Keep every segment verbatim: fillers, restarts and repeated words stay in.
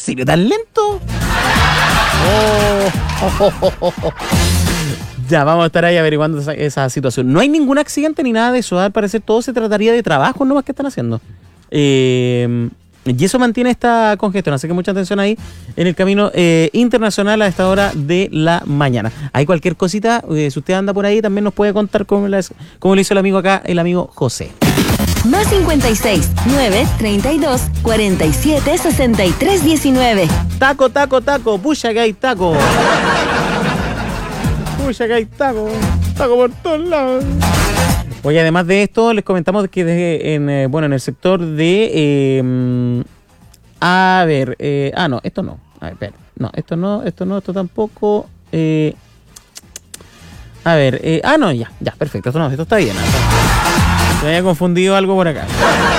serio tan lento? Oh, oh, oh, oh, oh. Ya, vamos a estar ahí averiguando esa, esa situación. No hay ningún accidente ni nada de eso. Al parecer todo se trataría de trabajo nomás que están haciendo. Eh, y eso mantiene esta congestión. Así que mucha atención ahí en el camino eh, internacional a esta hora de la mañana. Hay cualquier cosita, eh, si usted anda por ahí, también nos puede contar cómo, las, cómo le hizo el amigo acá, el amigo José. Más cincuenta y seis, nueve, treinta y dos, cuarenta y siete, sesenta y tres, diecinueve. Taco, taco, taco, pucha que hay taco. Pucha que hay taco. Taco por todos lados. Oye, además de esto, les comentamos que desde en, eh, bueno, en el sector de... Eh, a ver, eh, ah, no, esto no. A ver, espera. No, esto no, esto no, esto tampoco. Eh, a ver, eh, ah, no, ya, ya, perfecto. Esto no, esto está bien. ¿No? Se me había confundido algo por acá.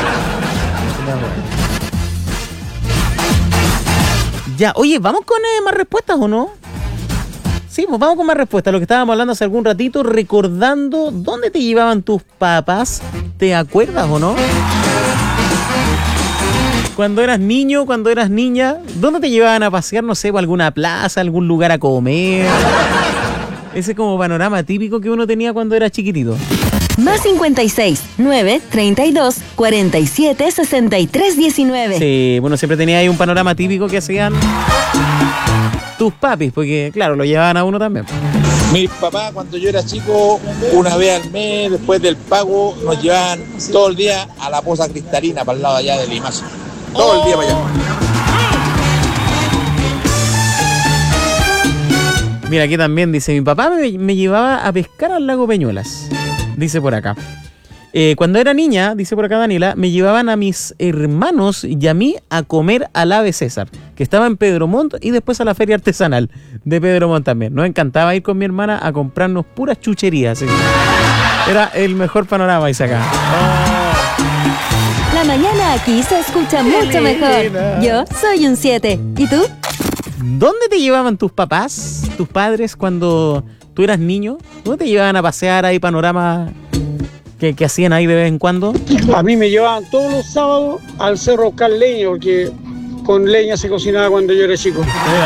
Ya, oye, ¿vamos con eh, más respuestas o no? Sí, pues vamos con más respuestas. Lo que estábamos hablando hace algún ratito, recordando dónde te llevaban tus papás. ¿Te acuerdas o no? Cuando eras niño, cuando eras niña, ¿dónde te llevaban a pasear? No sé, a alguna plaza, algún lugar a comer. Ese como panorama típico que uno tenía cuando era chiquitito. Más cincuenta y seis, nueve, treinta y dos, cuarenta y siete, sesenta y tres, diecinueve. Sí, bueno, siempre tenía ahí un panorama típico que hacían tus papis, porque claro, lo llevaban a uno también. Mi papá, cuando yo era chico, una vez al mes, después del pago, nos llevaban todo el día a la Poza Cristalina, para el lado allá de Limache. Todo el día para allá. Mira, aquí también dice, mi papá me, me llevaba a pescar al lago Peñuelas. Dice por acá. Eh, cuando era niña, dice por acá Daniela, me llevaban a mis hermanos y a mí a comer al Ave César, que estaba en Pedro Montt, y después a la feria artesanal de Pedro Montt también. Nos encantaba ir con mi hermana a comprarnos puras chucherías. ¿Sí? Era el mejor panorama, dice acá. La mañana aquí se escucha mucho mejor. Yo soy un siete. ¿Y tú? ¿Dónde te llevaban tus papás, tus padres, cuando tú eras niño? ¿Dónde te llevaban a pasear ahí, panorama que, que hacían ahí de vez en cuando? A mí me llevaban todos los sábados al cerro a buscar leña, porque con leña se cocinaba cuando yo era chico.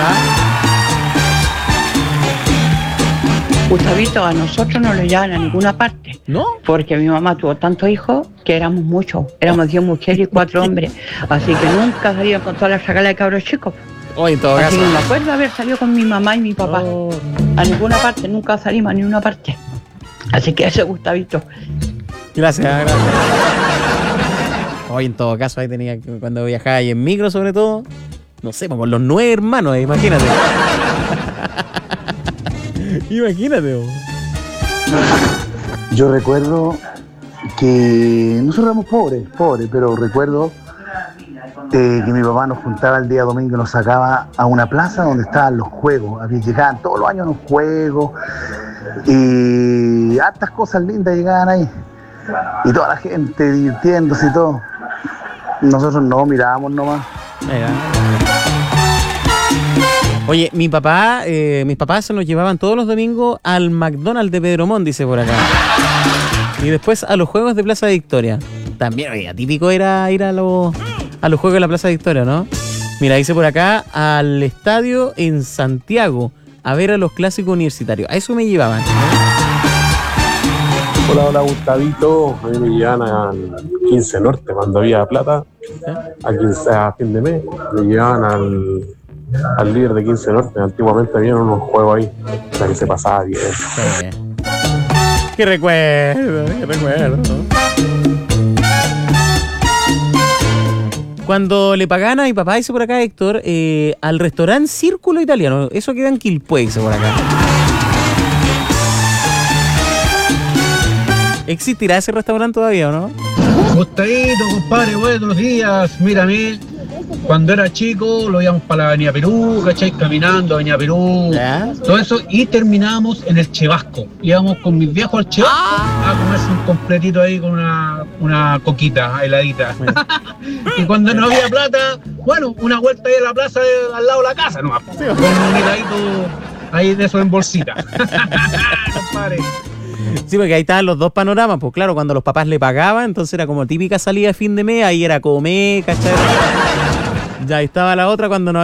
Gustavito, a nosotros no lo llevaban a ninguna parte. ¿No? Porque mi mamá tuvo tantos hijos que éramos muchos. Éramos diez mujeres y cuatro hombres. Así que nunca salían con toda la sacala de cabros chicos. Oh, en todo Así caso. que no me acuerdo haber salido con mi mamá y mi papá. Oh. A ninguna parte, nunca salimos a ninguna parte. Así que ese Gustavito. Gracias, gracias. Hoy en todo caso ahí tenía que, cuando viajaba ahí en micro sobre todo, no sé, con los nueve hermanos, imagínate. Imagínate. Vos. Yo recuerdo que nosotros éramos pobres, pobres, pero recuerdo eh, que mi papá nos juntaba el día domingo y nos sacaba a una plaza donde estaban los juegos. Había, llegaban todos los años los juegos y hartas cosas lindas llegaban ahí. Y toda la gente divirtiéndose y todo. Nosotros no, mirábamos nomás. Mira. Oye, mi papá, eh, mis papás se nos llevaban todos los domingos al McDonald's de Pedro Montt, dice por acá. Y después a los juegos de Plaza Victoria. También, oye, típico era ir a los, a los juegos de la Plaza Victoria, ¿no? Mira, dice por acá, al estadio en Santiago, a ver a los clásicos universitarios. A eso me llevaban, ¿no? Hola, hola, Gustavito. A mí me llevaban al quince Norte cuando había plata. A, quince, a fin de mes me llevaban al, al líder de quince Norte. Antiguamente había unos juegos ahí. O sea que se pasaba bien. Sí. Qué recuerdo, qué recuerdo. Cuando le pagaban a mi papá, dice por acá Héctor, eh, al restaurante Círculo Italiano. Eso queda en Quilpué, dice por acá. ¿Existirá ese restaurante todavía o no? Gustavito, compadre, buenos días. Mira, a mí, cuando era chico, lo íbamos para la Avenida Perú, ¿cachai? Caminando, Avenida Perú, ¿ya? Todo eso, y terminábamos en el Chevasco. Íbamos con mis viejos al Chevasco ah. a comerse un completito ahí con una, una coquita heladita. Y cuando no había plata, bueno, una vuelta ahí a la plaza de, al lado de la casa, ¿no? Sí, con un heladito ahí de eso en bolsita. Compadre. Sí, porque ahí estaban los dos panoramas, pues claro, cuando los papás le pagaban, entonces era como típica salida de fin de mes, ahí era comer, ¿cachai? Ya estaba la otra cuando no